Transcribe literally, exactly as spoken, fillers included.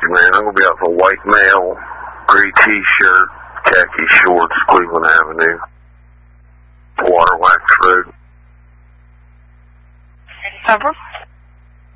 man. I'm going to be out for white male, gray t-shirt, khaki shorts, Cleveland Avenue, Waterwax Road. Over.